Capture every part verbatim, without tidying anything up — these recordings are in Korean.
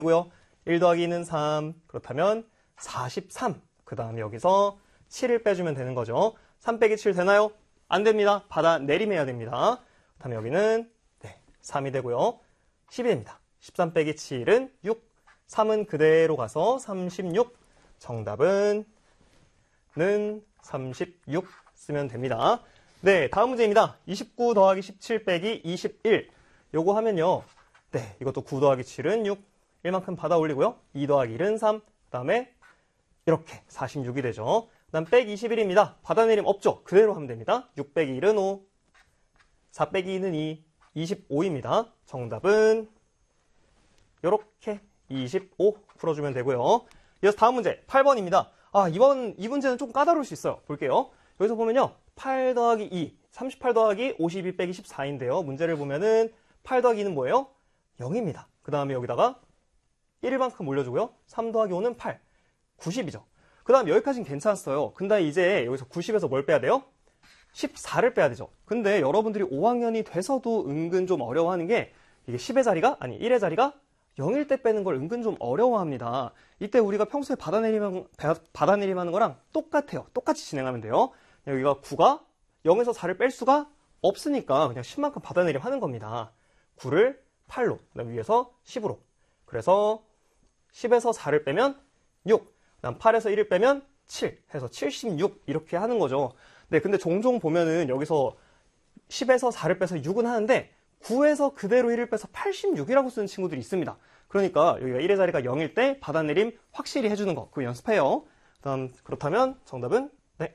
고요. 일 더하기 이는 삼. 그렇다면 사십삼. 그 다음에 여기서 칠을 빼주면 되는 거죠. 삼 빼기 칠 되나요? 안 됩니다. 받아 내림해야 됩니다. 그다음에 여기는 네, 삼이 되고요. 십이 됩니다. 십삼 빼기 칠은 육. 삼은 그대로 가서 삼십육. 정답은 는 삼십육 쓰면 됩니다. 네, 다음 문제입니다. 이십구 더하기 십칠 빼기 이십일. 요거 하면요. 네, 이것도 구 더하기 칠은 육. 일만큼 받아 올리고요. 이 더하기 일은 삼. 그 다음에 이렇게 사십육이 되죠. 그 다음 빼기 이십일입니다. 받아내림 없죠. 그대로 하면 됩니다. 육 빼기 일은 오. 사 빼기 이는 이. 이십오입니다. 정답은 이렇게 이십오 풀어주면 되고요. 이어서 다음 문제 팔 번입니다. 아, 이번 이 문제는 좀 까다로울 수 있어요. 볼게요. 여기서 보면요. 팔 더하기 이, 삼십팔 더하기 오십이 빼기 십사인데요. 문제를 보면은 팔 더하기 이는 뭐예요? 영입니다. 그 다음에 여기다가 일만큼 올려주고요. 삼 더하기 오는 팔, 구십이죠. 그 다음 여기까지는 괜찮았어요. 근데 이제 여기서 구십에서 뭘 빼야 돼요? 십사를 빼야 되죠. 근데 여러분들이 오 학년이 돼서도 은근 좀 어려워하는 게 이게 십의 자리가, 아니 일의 자리가 영일 때 빼는 걸 은근 좀 어려워합니다. 이때 우리가 평소에 받아내림, 받아내림 하는 거랑 똑같아요. 똑같이 진행하면 돼요. 여기가 구가 영에서 사를 뺄 수가 없으니까 그냥 십만큼 받아내림 하는 겁니다. 구를 팔로, 그다음 위에서 십으로. 그래서 십에서 사를 빼면 육, 그다음 팔에서 일을 빼면 칠 해서 칠십육 이렇게 하는 거죠. 네, 근데 종종 보면은 여기서 십에서 사를 빼서 육은 하는데 구에서 그대로 일을 빼서 팔십육이라고 쓰는 친구들이 있습니다. 그러니까 여기가 일의 자리가 영일 때 받아내림 확실히 해주는 거, 그거 연습해요. 그다음 그렇다면 정답은 네,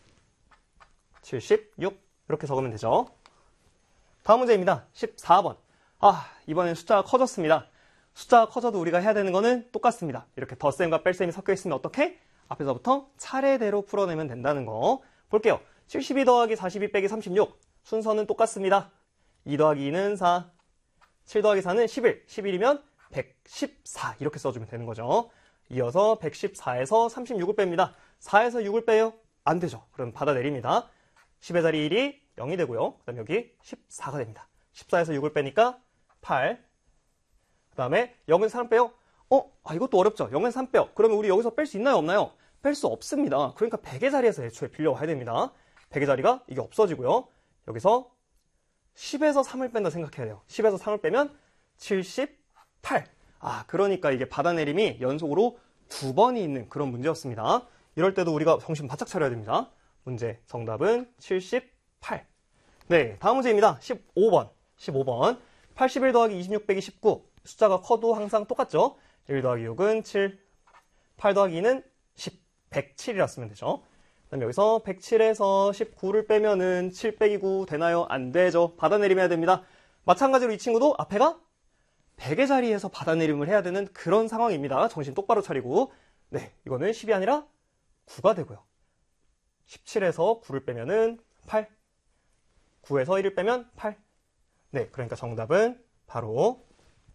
칠십육 이렇게 적으면 되죠. 다음 문제입니다. 십사 번. 아, 이번엔 숫자가 커졌습니다. 숫자가 커져도 우리가 해야 되는 거는 똑같습니다. 이렇게 덧셈과 뺄셈이 섞여 있으면 어떻게? 앞에서부터 차례대로 풀어내면 된다는 거. 볼게요. 칠십이 더하기 사십이 빼기 삼십육. 순서는 똑같습니다. 이 더하기 이는 사. 칠 더하기 사는 십일. 십일이면 백십사. 이렇게 써주면 되는 거죠. 이어서 백십사에서 삼십육을 뺍니다. 사에서 육을 빼요? 안 되죠. 그럼 받아내립니다. 십의 자리 일이 영이 되고요. 그 다음에 여기 십사가 됩니다. 십사에서 육을 빼니까 팔. 그 다음에 영에서 삼 빼요? 어? 아, 이것도 어렵죠. 영에서 삼 빼요. 그러면 우리 여기서 뺄 수 있나요? 없나요? 뺄 수 없습니다. 그러니까 백의 자리에서 애초에 빌려와야 됩니다. 백의 자리가 이게 없어지고요. 여기서 십에서 삼을 뺀다 생각해야 돼요. 십에서 삼을 빼면 칠십팔. 아, 그러니까 이게 받아내림이 연속으로 두 번이 있는 그런 문제였습니다. 이럴 때도 우리가 정신 바짝 차려야 됩니다. 문제 정답은 칠십팔. 네, 다음 문제입니다. 십오 번. 십오 번. 팔십일 더하기 이십육 빼기 십구. 숫자가 커도 항상 똑같죠. 일 더하기 육은 칠. 팔 더하기 이는 십. 백칠이라 쓰면 되죠. 그다음 여기서 백칠에서 십구를 빼면은 칠 빼기 구 되나요? 안 되죠. 받아내림 해야 됩니다. 마찬가지로 이 친구도 앞에가 백의 자리에서 받아내림을 해야 되는 그런 상황입니다. 정신 똑바로 차리고. 네, 이거는 십이 아니라 구가 되고요. 십칠에서 구를 빼면은 팔. 구에서 일을 빼면 팔. 네, 그러니까 정답은 바로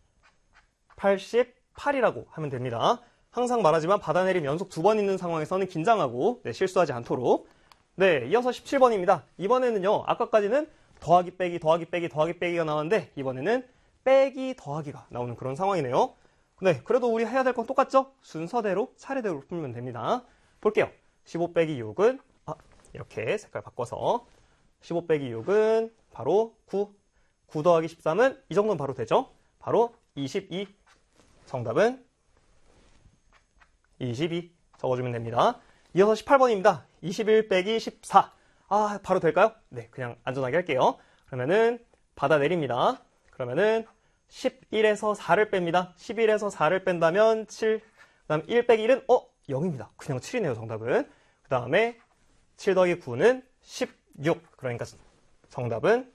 팔십팔이라고 하면 됩니다. 항상 말하지만 받아내림 연속 두 번 있는 상황에서는 긴장하고 네, 실수하지 않도록. 네, 이어서 십칠 번입니다. 이번에는요, 아까까지는 더하기 빼기 더하기 빼기 더하기 빼기가 나왔는데 이번에는 빼기 더하기가 나오는 그런 상황이네요. 네, 그래도 우리 해야 될 건 똑같죠? 순서대로 차례대로 풀면 됩니다. 볼게요. 십오 빼기 육은 아, 이렇게 색깔 바꿔서 십오 빼기 육은 바로 구. 구 더하기 십삼은 이 정도는 바로 되죠? 바로 이십이. 정답은 이십이 적어주면 됩니다. 이어서 십팔 번입니다. 이십일 빼기 십사. 아, 바로 될까요? 네, 그냥 안전하게 할게요. 그러면은 받아내립니다. 그러면은 십일에서 사를 뺍니다. 십일에서 사를 뺀다면 칠. 그 다음 일 빼기 일은 어? 영입니다. 그냥 칠이네요, 정답은. 그 다음에 칠 더하기 구는 십육. 그러니까 정답은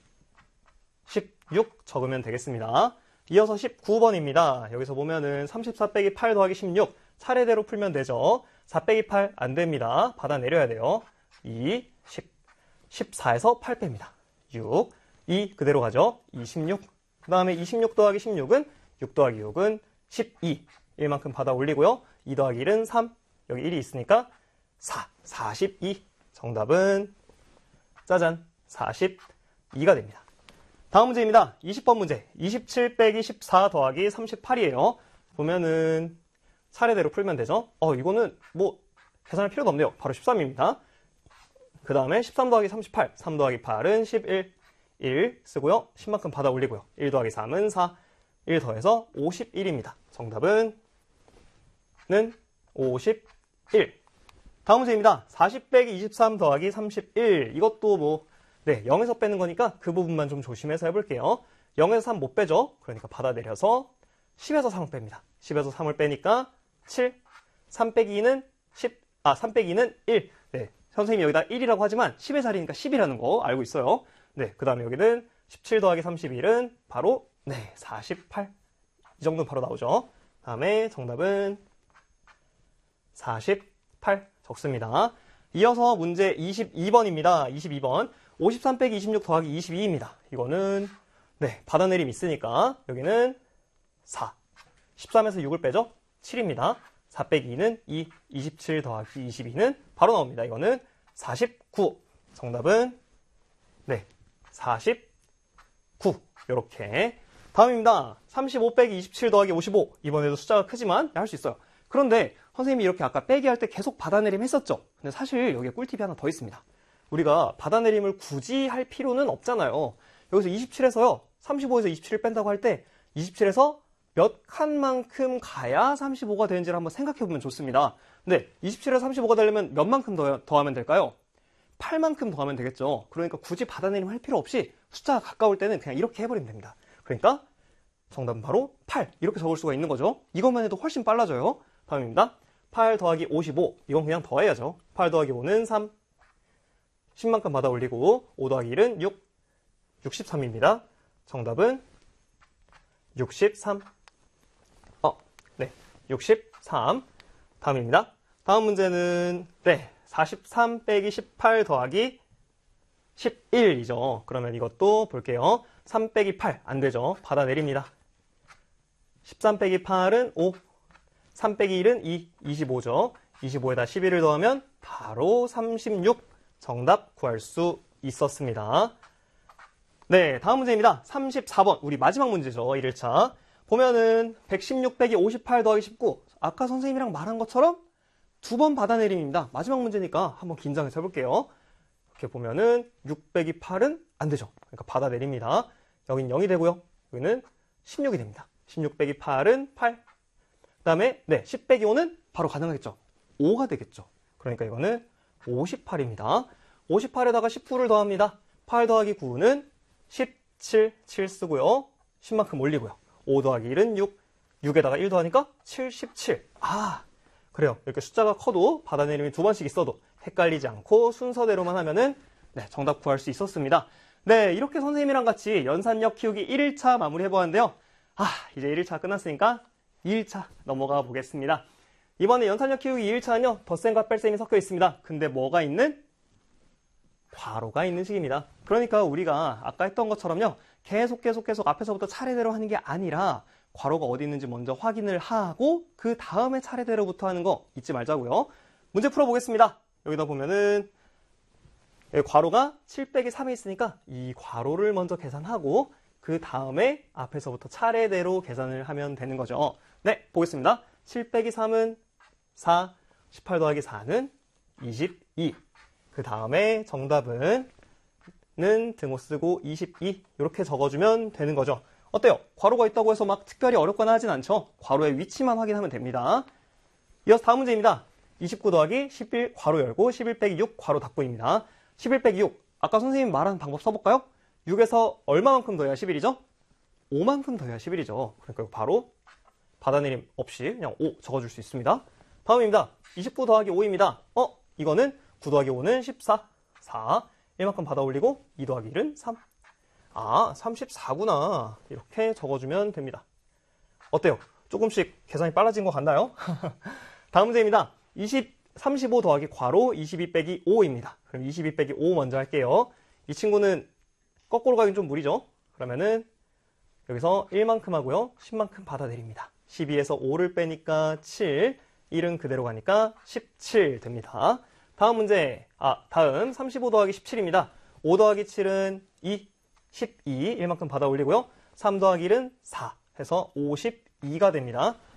십육 적으면 되겠습니다. 이어서 십구 번입니다. 여기서 보면은 삼십사 빼기 팔 더하기 십육. 차례대로 풀면 되죠. 사 빼기 팔 안 됩니다. 받아내려야 돼요. 이, 십. 십사에서 팔 뺍니다. 육. 이 그대로 가죠. 이십육. 그 다음에 이십육 더하기 십육은 육 더하기 육은 십이. 일만큼 받아 올리고요. 이 더하기 일은 삼. 여기 일이 있으니까 사. 사십이. 정답은 짜잔. 사십이가 됩니다. 다음 문제입니다. 이십 번 문제. 이십칠 빼기 십사 더하기 삼십팔이에요. 보면은 차례대로 풀면 되죠. 어, 이거는 뭐 계산할 필요도 없네요. 바로 십삼입니다. 그 다음에 십삼 더하기 삼십팔, 삼 더하기 팔은 십일, 일 쓰고요. 십만큼 받아 올리고요. 일 더하기 삼은 사, 일 더해서 오십일입니다. 정답은 는 오십일. 다음 문제입니다. 사십 빼기 이십삼 더하기 삼십일. 이것도 뭐 네, 영에서 빼는 거니까 그 부분만 좀 조심해서 해볼게요. 영에서 삼 못 빼죠. 그러니까 받아내려서 십에서 삼을 뺍니다. 십에서 삼을 빼니까 칠, 삼 빼기 이는 십, 아, 삼 빼기 이는 일. 네, 선생님이 여기다 일이라고 하지만 십의 자리니까 십이라는 거 알고 있어요. 네, 그 다음에 여기는 십칠 더하기 삼십일은 바로 네, 사십팔. 이 정도는 바로 나오죠. 다음에 정답은 사십팔 적습니다. 이어서 문제 이십이 번입니다. 이십이 번. 오십삼 빼기 이십육 더하기 이십이입니다. 이거는 네, 받아내림 있으니까 여기는 사. 십삼에서 육을 빼죠? 칠입니다. 사 빼기 이는 이, 이십칠 더하기 이십이는 바로 나옵니다. 이거는 사십구. 정답은 네, 사십구. 이렇게. 다음입니다. 삼십오 빼기 이십칠 더하기 오십오. 이번에도 숫자가 크지만 할 수 있어요. 그런데 선생님이 이렇게 아까 빼기 할 때 계속 받아내림 했었죠? 근데 사실 여기에 꿀팁이 하나 더 있습니다. 우리가 받아내림을 굳이 할 필요는 없잖아요. 여기서 이십칠에서요, 삼십오에서 이십칠을 뺀다고 할 때 이십칠에서 몇 칸만큼 가야 삼십오가 되는지를 한번 생각해보면 좋습니다. 근데 이십칠에서 삼십오가 되려면 몇 만큼 더, 더하면 될까요? 팔만큼 더하면 되겠죠. 그러니까 굳이 받아내림 할 필요 없이 숫자가 가까울 때는 그냥 이렇게 해버리면 됩니다. 그러니까 정답은 바로 팔. 이렇게 적을 수가 있는 거죠. 이것만 해도 훨씬 빨라져요. 다음입니다. 팔 더하기 오십오. 이건 그냥 더해야죠. 팔 더하기 오는 삼. 십만큼 받아 올리고 오 더하기 일은 육. 육십삼입니다. 정답은 육십삼. 어, 네. 육십삼. 다음입니다. 다음 문제는 네. 사십삼 빼기 십팔 더하기 십일이죠. 그러면 이것도 볼게요. 삼 빼기 팔 안 되죠. 받아내립니다. 십삼 빼기 팔은 오. 삼 빼기 일은 이. 이십오죠. 이십오에다 십일을 더하면 바로 삼십육. 정답 구할 수 있었습니다. 네, 다음 문제입니다. 삼십사 번. 우리 마지막 문제죠. 일 일차. 보면은 백십육 빼기 오십팔 더하기 십구. 아까 선생님이랑 말한 것처럼 두 번 받아내림입니다. 마지막 문제니까 한번 긴장해서 해볼게요. 이렇게 보면은 육 빼기 팔은 안 되죠. 그러니까 받아내립니다. 여긴 영이 되고요. 여기는 십육이 됩니다. 십육 빼기 팔은 팔. 그 다음에 네, 십 빼기 오는 바로 가능하겠죠. 오가 되겠죠. 그러니까 이거는 오십팔입니다. 오십팔에다가 십구를 더합니다. 팔 더하기 구는 십칠, 칠 쓰고요. 십만큼 올리고요. 오 더하기 일은 육. 육에다가 일 더하니까 칠십칠. 아, 그래요. 이렇게 숫자가 커도 받아내림이 두 번씩 있어도 헷갈리지 않고 순서대로만 하면은 네, 정답 구할 수 있었습니다. 네, 이렇게 선생님이랑 같이 연산력 키우기 일 일차 마무리해보았는데요. 아, 이제 일 일차 끝났으니까 이 일차 넘어가 보겠습니다. 이번에 연산력 키우기 이 일차는요, 덧셈과 뺄셈이 섞여 있습니다. 근데 뭐가 있는? 괄호가 있는 식입니다. 그러니까 우리가 아까 했던 것처럼요, 계속 계속 계속 앞에서부터 차례대로 하는 게 아니라 괄호가 어디 있는지 먼저 확인을 하고 그 다음에 차례대로부터 하는 거 잊지 말자고요. 문제 풀어보겠습니다. 여기다 보면은 괄호가 칠 빼기 삼이 있으니까 이 괄호를 먼저 계산하고 그 다음에 앞에서부터 차례대로 계산을 하면 되는 거죠. 네, 보겠습니다. 칠 빼기 삼은 사, 십팔 더하기 사는 이십이. 그 다음에 정답은 는 등호 쓰고 이십이 이렇게 적어주면 되는 거죠. 어때요? 괄호가 있다고 해서 막 특별히 어렵거나 하진 않죠. 괄호의 위치만 확인하면 됩니다. 이어서 다음 문제입니다. 이십구 더하기 십일 괄호 열고 십일 빼기 육 괄호 닫고입니다. 십일 빼기 육. 아까 선생님 말한 방법 써볼까요? 육에서 얼마만큼 더해야 십일이죠? 오만큼 더해야 십일이죠. 그러니까 바로 받아내림 없이 그냥 오 적어줄 수 있습니다. 다음입니다. 이십구 더하기 오입니다. 어? 이거는 구 더하기 오는 십사. 사. 일만큼 받아 올리고 이 더하기 일은 삼. 아, 삼십사구나. 이렇게 적어주면 됩니다. 어때요? 조금씩 계산이 빨라진 것 같나요? 다음 문제입니다. 이십, 삼십오 더하기 괄호 이십이 빼기 오입니다. 그럼 이십이 빼기 오 먼저 할게요. 이 친구는 거꾸로 가긴 좀 무리죠? 그러면은 여기서 일만큼 하고요. 십만큼 받아내립니다. 십이에서 오를 빼니까 칠, 일은 그대로 가니까 십칠 됩니다. 다음 문제, 아, 다음 삼십오 더하기 십칠입니다. 오 더하기 칠은 이, 십이, 일만큼 받아 올리고요. 삼 더하기 일은 사 해서 오십이가 됩니다.